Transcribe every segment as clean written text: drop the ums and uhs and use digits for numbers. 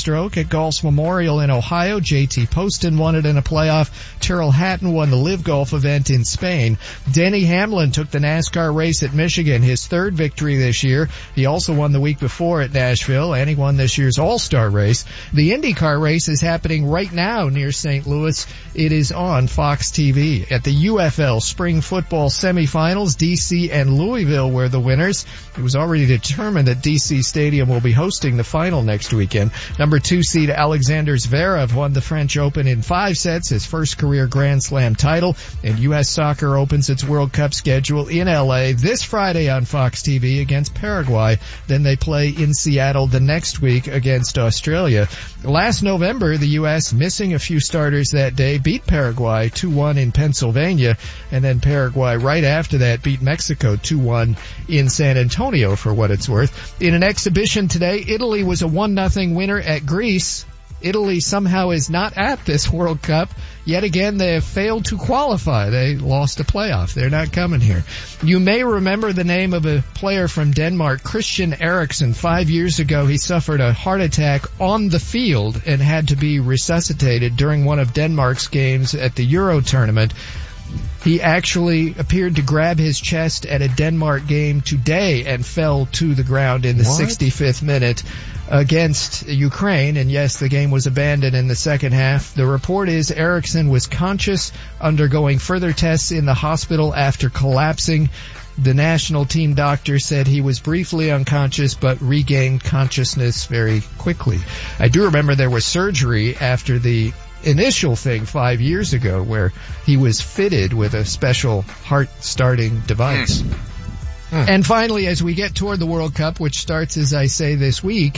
Breaststroke at Golf's Memorial in Ohio. JT Poston won it in a playoff. Tyrrell Hatton won the Live Golf event in Spain. Denny Hamlin took the NASCAR race at Michigan, his third victory this year. He also won the week before at Nashville, and he won this year's All-Star race. The IndyCar race is happening right now near St. Louis. It is on Fox TV. At the UFL Spring Football semifinals, DC and Louisville were the winners. It was already determined that DC Stadium will be hosting the final next weekend. Number 2 seed Alexander Zverev won the French Open in 5 sets, his first career Grand Slam title. And U.S. Soccer opens its World Cup schedule in L.A. this Friday on Fox TV against Paraguay. Then they play in Seattle the next week against Australia. Last November, the U.S., missing a few starters that day, beat Paraguay 2-1 in Pennsylvania. And then Paraguay right after that beat Mexico 2-1 in San Antonio, for what it's worth. In an exhibition today, Italy was a 1-0 winner at Greece. Italy somehow is not at this World Cup. Yet again, they have failed to qualify. They lost a playoff. They're not coming here. You may remember the name of a player from Denmark, Christian Eriksen. 5 years ago, he suffered a heart attack on the field and had to be resuscitated during one of Denmark's games at the Euro tournament. He actually appeared to grab his chest at a Denmark game today and fell to the ground in the 65th minute against Ukraine. And yes, the game was abandoned in the second half. The report is Eriksen was conscious, undergoing further tests in the hospital after collapsing. The national team doctor said he was briefly unconscious but regained consciousness very quickly. I do remember there was surgery after the initial thing 5 years ago where he was fitted with a special heart-starting device. And finally, as we get toward the World Cup, which starts, as I say, this week,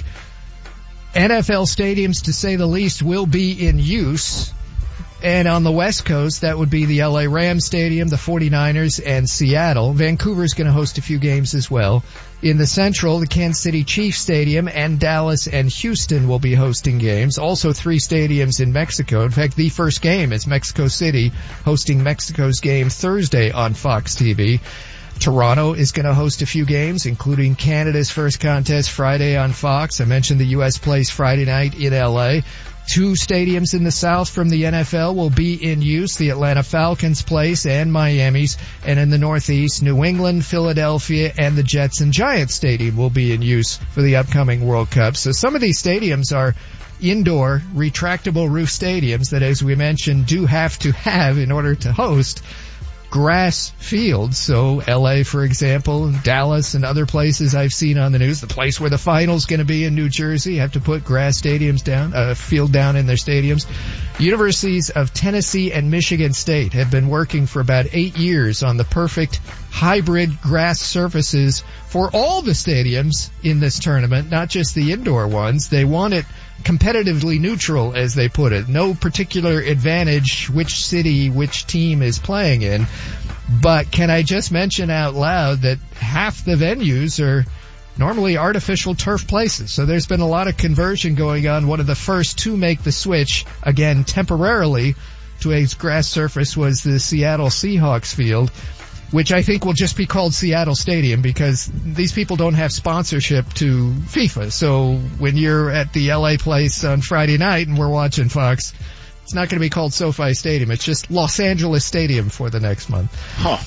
NFL stadiums, to say the least, will be in use. And on the West Coast, that would be the LA Rams Stadium, the 49ers, and Seattle. Vancouver's going to host a few games as well. In the Central, the Kansas City Chiefs Stadium and Dallas and Houston will be hosting games. Also 3 stadiums in Mexico. In fact, the first game is Mexico City hosting Mexico's game Thursday on Fox TV. Toronto is going to host a few games, including Canada's first contest Friday on Fox. I mentioned the U.S. plays Friday night in L.A. 2 stadiums in the South from the NFL will be in use, the Atlanta Falcons place and Miami's. And in the Northeast, New England, Philadelphia, and the Jets and Giants Stadium will be in use for the upcoming World Cup. So some of these stadiums are indoor, retractable roof stadiums that, as we mentioned, do have to have, in order to host, grass fields. So LA, for example, Dallas and other places I've seen on the news, the place where the final's going to be in New Jersey, have to put grass stadiums down, field down in their stadiums. Universities of Tennessee and Michigan State have been working for about 8 years on the perfect hybrid grass surfaces for all the stadiums in this tournament, not just the indoor ones. They want it competitively neutral, as they put it. No particular advantage which city, which team is playing in. But can I just mention out loud that half the venues are normally artificial turf places. So there's been a lot of conversion going on. One of the first to make the switch, again temporarily, to a grass surface was the Seattle Seahawks field, which I think will just be called Seattle Stadium because these people don't have sponsorship to FIFA. So when you're at the LA place on Friday night and we're watching Fox, it's not going to be called SoFi Stadium. It's just Los Angeles Stadium for the next month.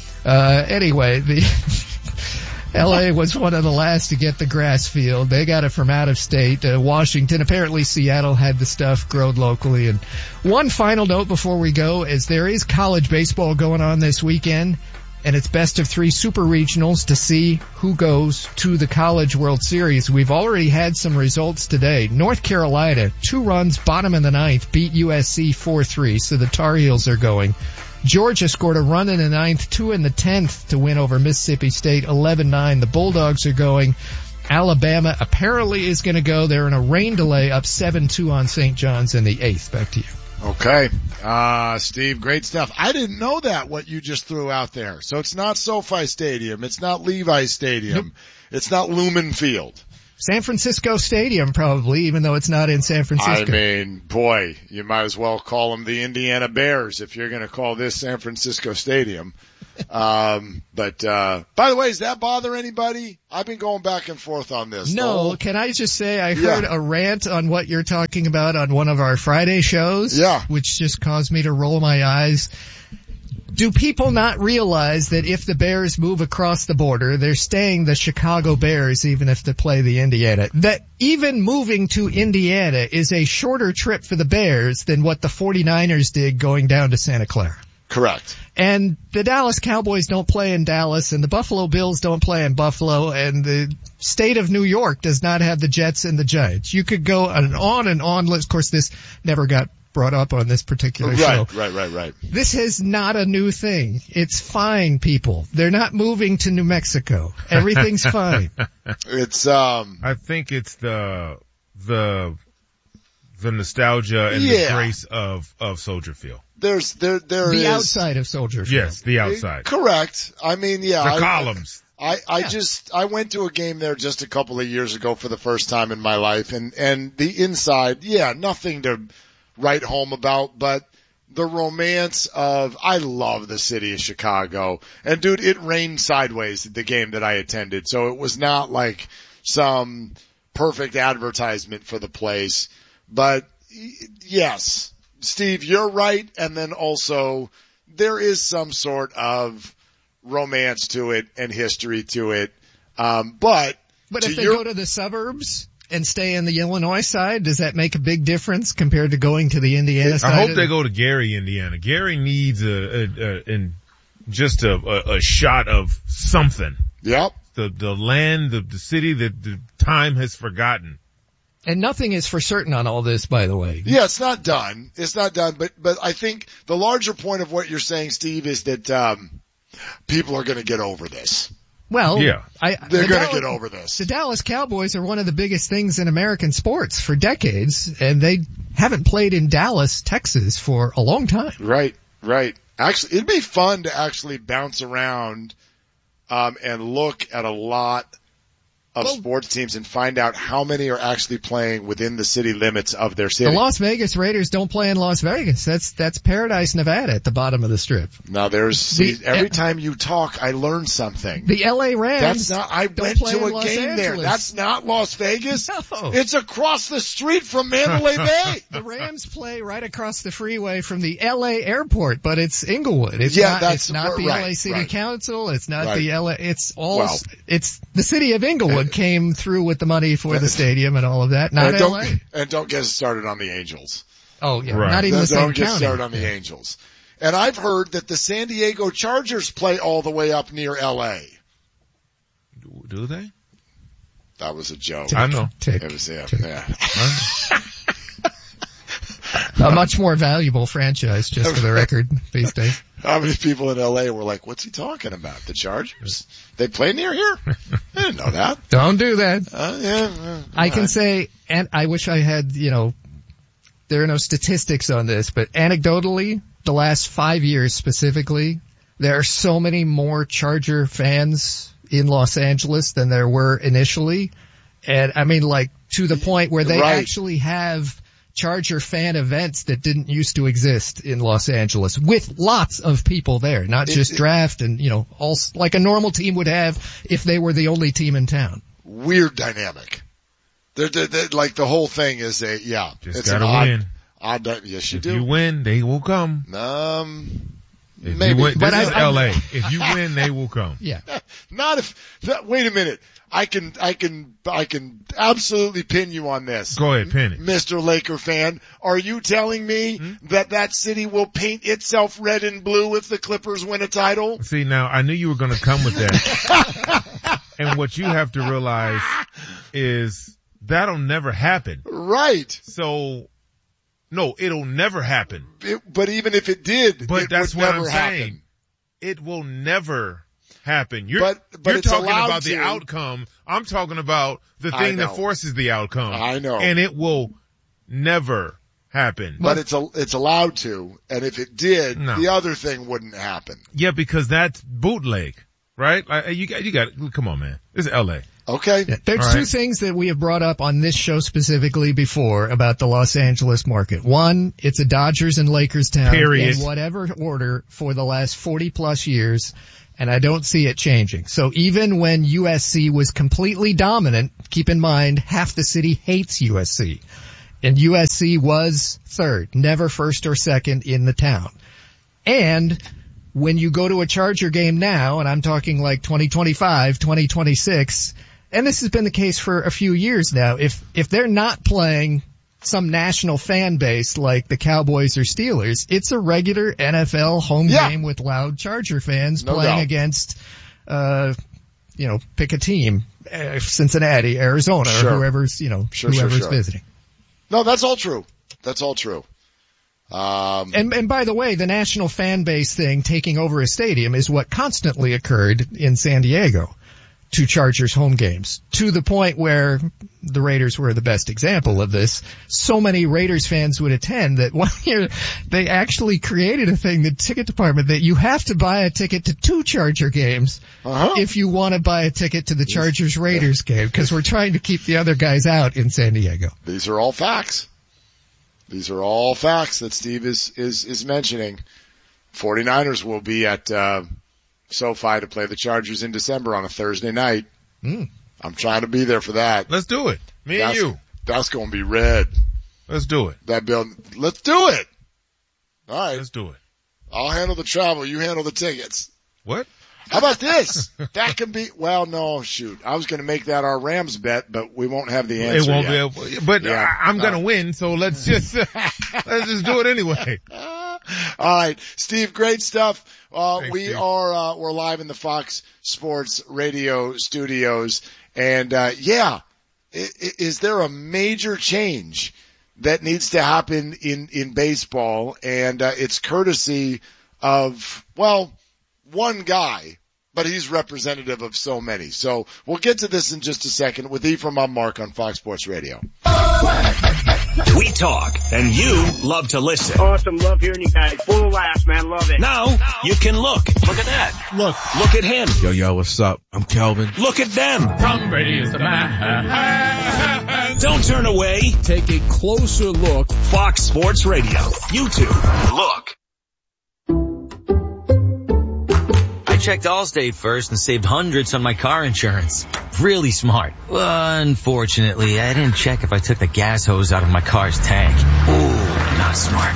Anyway, the LA was one of the last to get the grass field. They got it from out of state. Washington, apparently Seattle had the stuff grown locally. And one final note before we go is there is college baseball going on this weekend. And it's best of 3 super regionals to see who goes to the College World Series. We've already had some results today. North Carolina, 2 runs, bottom of the 9th, beat USC 4-3, so the Tar Heels are going. Georgia scored a run in the 9th, 2 in the 10th to win over Mississippi State, 11-9. The Bulldogs are going. Alabama apparently is going to go. They're in a rain delay, up 7-2 on St. John's in the 8th. Back to you. Okay. Steve, great stuff. I didn't know that, what you just threw out there. So it's not SoFi Stadium. It's not Levi's Stadium. Nope. It's not Lumen Field. San Francisco Stadium, probably, even though it's not in San Francisco. I mean, boy, you might as well call them the Indiana Bears if you're going to call this San Francisco Stadium. But by the way, does that bother anybody? I've been going back and forth on this. No, can I just say I heard a rant on what you're talking about on one of our Friday shows? Yeah. Which just caused me to roll my eyes. Do people not realize that if the Bears move across the border, they're staying the Chicago Bears even if they play the Indiana? That even moving to Indiana is a shorter trip for the Bears than what the 49ers did going down to Santa Clara. Correct. And the Dallas Cowboys don't play in Dallas, and the Buffalo Bills don't play in Buffalo, and the state of New York does not have the Jets and the Giants. You could go on and on. Of course, this never got brought up on this particular show. Right. This is not a new thing. It's fine, people. They're not moving to New Mexico. Everything's fine. It's I think it's the nostalgia and the grace of Soldier Field. There the is outside of Soldier Field. Yes, the outside. Correct. I mean, the columns. I went to a game there just a couple of years ago for the first time in my life, and the inside, nothing to write home about, but the romance of, I love the city of Chicago. And dude, it rained sideways at the game that I attended, so it was not like some perfect advertisement for the place. But yes, Steve, you're right, and then also there is some sort of romance to it and history to it. But if they go to the suburbs and stay in the Illinois side, does that make a big difference compared to going to the Indiana side? I hope they go to Gary, Indiana. Gary needs just a shot of something. Yep. The land, the city that the time has forgotten. And nothing is for certain on all this, by the way. Yeah, it's not done. But I think the larger point of what you're saying, Steve, is that people are going to get over this. Well, yeah. They're going to get over this. The Dallas Cowboys are one of the biggest things in American sports for decades, and they haven't played in Dallas, Texas for a long time. Right. Actually, it'd be fun to actually bounce around and look at a lot of sports teams and find out how many are actually playing within the city limits of their city. The Las Vegas Raiders don't play in Las Vegas. That's Paradise, Nevada at the bottom of the strip. Now every time you talk, I learn something. The LA Rams. I went to a game there. That's not Las Vegas. No. It's across the street from Mandalay Bay. The Rams play right across the freeway from the LA airport, but it's Inglewood. It's not the LA City Council. It's not the LA, it's the city of Inglewood came through with the money for the stadium and all of that. Not LA. And don't get started on the Angels. Oh yeah, not even the same county. Don't get started on the Angels. And I've heard that the San Diego Chargers play all the way up near LA. Do they? That was a joke. I know. It was, A much more valuable franchise, just for the record, these days. How many people in LA were like, what's he talking about? The Chargers? They play near here? I didn't know that. Don't do that. I can say, and I wish I had, there are no statistics on this, but anecdotally, the last 5 years specifically, there are so many more Charger fans in Los Angeles than there were initially. And I mean, like, to the point where they actually have Charger fan events that didn't used to exist in Los Angeles with lots of people there, not just draft and, all like a normal team would have if they were the only team in town. Weird dynamic. They're like the whole thing is just it's gotta an win. Odd, yes you do. If you win, they will come. Maybe. You win, this is LA. If you win, they will come. Yeah. Wait a minute. I can absolutely pin you on this. Go ahead, pin it. Mr. Laker fan, are you telling me that city will paint itself red and blue if the Clippers win a title? See, now, I knew you were going to come with that. And what you have to realize is that'll never happen. Right. So, no, it'll never happen. But even if it did, that's would what never I'm happen. saying. It will never happen. You're it's talking about the outcome. I'm talking about the thing that forces the outcome. I know. And it will never happen. But it's allowed to, and if it did, the other thing wouldn't happen. Yeah, because that's bootleg, right? You got, come on, man. This is LA. Okay. Yeah, there's two things that we have brought up on this show specifically before about the Los Angeles market. One, it's a Dodgers and Lakers town Period. in whatever order for the last 40 plus years, and I don't see it changing. So even when USC was completely dominant, keep in mind half the city hates USC, and USC was third, never first or second in the town. And when you go to a Charger game now, and I'm talking like 2025, 2026, and this has been the case for a few years now, if they're not playing some national fan base like the Cowboys or Steelers, it's a regular NFL home game with loud Charger fans playing against, pick a team, Cincinnati, Arizona, or whoever's, whoever's visiting. No, that's all true. That's all true. And by the way, the national fan base thing taking over a stadium is what constantly occurred in San Diego to Chargers home games, to the point where the Raiders were the best example of this. So many Raiders fans would attend that one year they actually created a thing, the ticket department, that you have to buy a ticket to 2 Charger games if you want to buy a ticket to the Chargers Raiders game, because we're trying to keep the other guys out in San Diego. These are all facts. These are all facts that Steve is mentioning. 49ers will be at SoFi to play the Chargers in December on a Thursday night. I'm trying to be there for that. Let's do it. Me and you. That's going to be red. Let's do it. Let's do it. All right. Let's do it. I'll handle the travel. You handle the tickets. What? How about this? That can be, well, no, shoot. I was going to make that our Rams bet, but we won't have the answer yet. But I'm going to win, so let's just do it anyway. All right. Steve, great stuff. Thanks, Steve. We're live in the Fox Sports Radio studios. And, is there a major change that needs to happen in baseball? And, it's courtesy of, one guy, but he's representative of so many. So we'll get to this in just a second with Ephraim on Mark on Fox Sports Radio. We talk, and you love to listen. Awesome. Love hearing you guys. Full of laughs, man. Love it. Now, you can look. Look at that. Look at him. Yo, what's up? I'm Calvin. Look at them. Tom Brady is the man. Don't turn away. Take a closer look. Fox Sports Radio. YouTube. Look. I checked Allstate first and saved hundreds on my car insurance. Really smart. Unfortunately, I didn't check if I took the gas hose out of my car's tank. Ooh, not smart.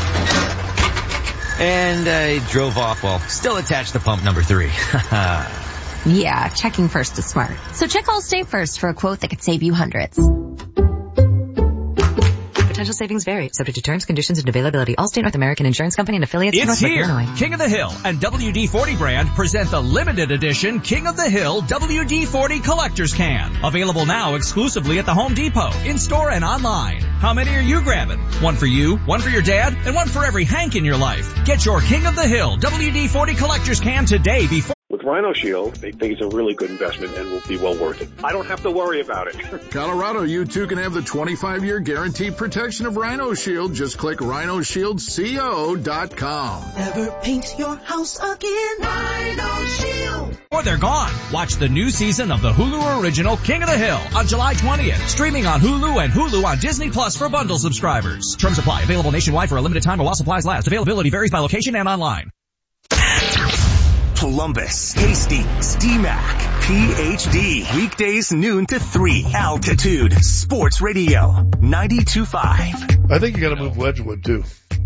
And I drove off while still attached to pump number 3. Yeah, checking first is smart. So check Allstate first for a quote that could save you hundreds. Potential savings vary, subject to terms, conditions, and availability. Allstate North American Insurance Company and affiliates. It's Northwest here. Illinois. King of the Hill and WD-40 brand present the limited edition King of the Hill WD-40 Collector's Can. Available now exclusively at the Home Depot, in-store and online. How many are you grabbing? One for you, one for your dad, and one for every Hank in your life. Get your King of the Hill WD-40 Collector's Can today before... With Rhino Shield, they think it's a really good investment and will be well worth it. I don't have to worry about it. Colorado, you too can have the 25-year guaranteed protection of Rhino Shield. Just click rhinoshieldco.com. Never paint your house again. Rhino Shield. Or they're gone. Watch the new season of the Hulu original King of the Hill on July 20th. Streaming on Hulu and Hulu on Disney Plus for bundle subscribers. Terms apply. Available nationwide for a limited time while supplies last. Availability varies by location and online. Columbus, Hastings, DMAC, PhD. Weekdays noon to 3. Altitude Sports Radio 92.5. I think you got to move Wedgwood too.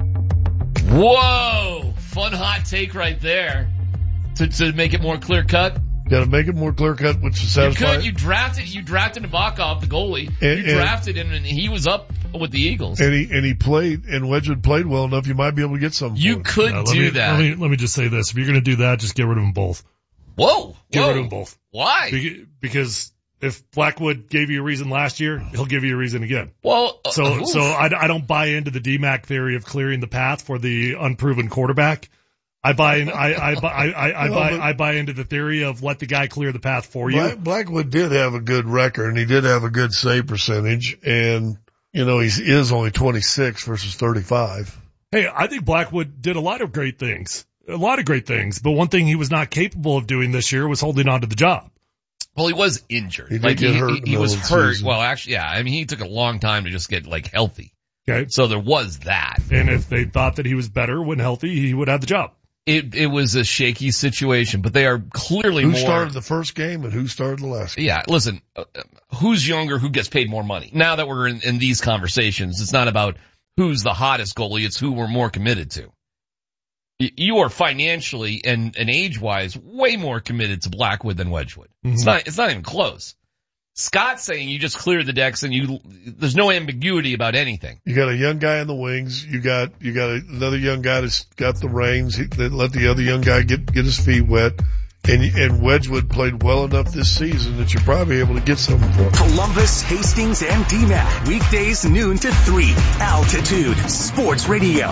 Whoa, fun hot take right there. To make it more clear cut. Got to make it more clear cut, which is satisfying. You drafted Nabokov, the goalie. You drafted him, and he was up with the Eagles. And he played, and Wedgwood played well enough. You might be able to get something. You could do that. Let me just say this: if you're going to do that, just get rid of them both. Get rid of them both. Why? Because if Blackwood gave you a reason last year, he'll give you a reason again. Well, so I don't buy into the DMAC theory of clearing the path for the unproven quarterback. I buy into the theory of let the guy clear the path for you. Blackwood did have a good record, and he did have a good save percentage, and he is only 26 versus 35. Hey, I think Blackwood did a lot of great things, but one thing he was not capable of doing this year was holding on to the job. Well, he was injured. He did get hurt. He was hurt. Well, actually, yeah. I mean, he took a long time to just get healthy. Okay. So there was that. And if they thought that he was better when healthy, he would have the job. It was a shaky situation, but they are clearly Who started the first game and who started the last game? Yeah, listen, who's younger, who gets paid more money? Now that we're in these conversations, it's not about who's the hottest goalie, it's who we're more committed to. You are financially and age-wise way more committed to Blackwood than Wedgwood. Mm-hmm. It's not even close. Scott's saying you just clear the decks and there's no ambiguity about anything. You got a young guy in the wings. You got another young guy that's got the reins. Let the other young guy get his feet wet. And Wedgwood played well enough this season that you're probably able to get something for him. Columbus, Hastings, and DMAC. Weekdays noon to 3. Altitude Sports Radio.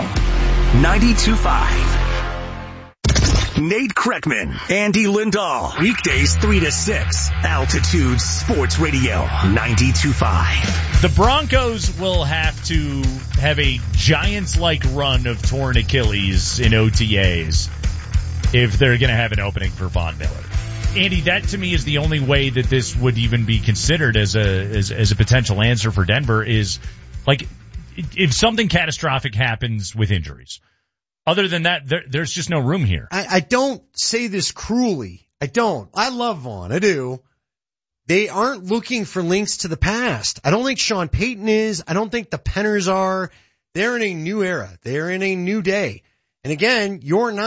92.5. Nate Kreckman, Andy Lindahl. Weekdays 3 to 6. Altitude Sports Radio. 92.5. The Broncos will have to have a Giants-like run of torn Achilles in OTAs if they're going to have an opening for Von Miller. Andy, that to me is the only way that this would even be considered as a potential answer for Denver is if something catastrophic happens with injuries. Other than that, there's just no room here. I don't say this cruelly. I don't. I love Vaughn. I do. They aren't looking for links to the past. I don't think Sean Payton is. I don't think the Penners are. They're in a new era. They're in a new day. And again,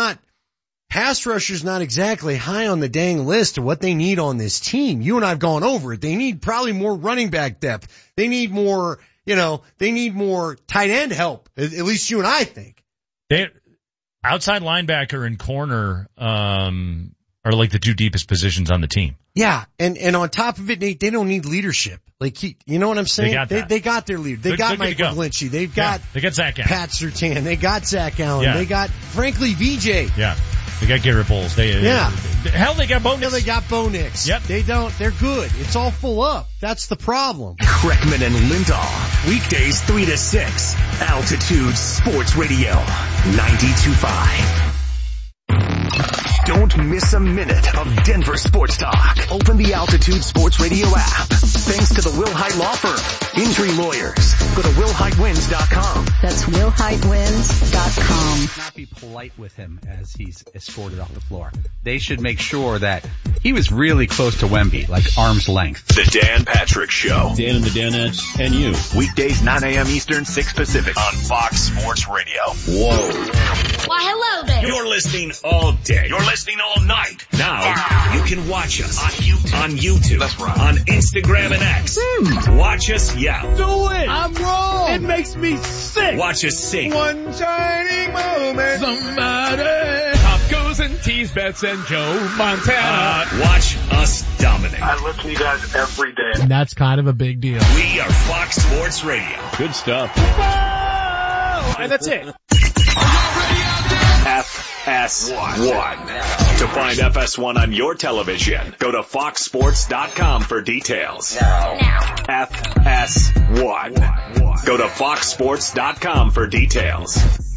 pass rusher's not exactly high on the dang list of what they need on this team. You and I have gone over it. They need probably more running back depth. They need more, they need more tight end help. At least you and I think. Outside linebacker and corner are like the two deepest positions on the team. Yeah, and on top of it, Nate, they don't need leadership. You know what I'm saying? They got their leader. They got Mike McGlinchey. They got Zach Allen. Pat Surtain. They got Zach Allen. Yeah. They got, frankly, VJ. Yeah. They got Garrett Bowles. Hell, they got Bo Nix. They got Bo Nix. Yep. They're good. It's all full up. That's the problem. Kreckman and Lindahl. Weekdays 3 to 6. Altitude Sports Radio. 92.5. Don't miss a minute of Denver sports talk. Open the Altitude Sports Radio app. Thanks to the Wilhite Law Firm. Injury lawyers. Go to WilhiteWins.com. That's WilhiteWins.com. Not be polite with him as he's escorted off the floor. They should make sure that he was really close to Wemby, like arm's length. The Dan Patrick Show. Dan and the Danettes and you. Weekdays 9 a.m. Eastern, 6 Pacific on Fox Sports Radio. Whoa. Why, hello there. You're listening all day. You're listening all night. Now, you can watch us on YouTube. That's right. On Instagram and X. Watch us yell. Do it. I'm wrong. It makes me sick. Watch us sing. One shining moment. Somebody. Top goes and tease bets and Joe Montana. Watch us dominate. I listen to you guys every day. And that's kind of a big deal. We are Fox Sports Radio. Good stuff. Whoa! And that's it. FS1. To find FS1 on your television, go to foxsports.com for details. FS1. Go to foxsports.com for details.